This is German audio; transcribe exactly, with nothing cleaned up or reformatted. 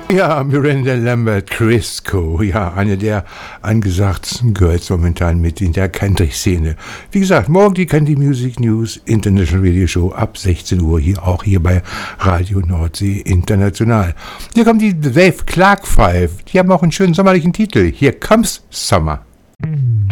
Ja, Miranda Lambert Crisco, ja, eine der angesagtesten Girls momentan mit in der Country-Szene. Wie gesagt, morgen die Country Music News International Radio Show ab sechzehn Uhr, hier auch hier bei Radio Nordsee International. Hier kommt die Dave Clark Five, die haben auch einen schönen sommerlichen Titel. Here Comes Summer.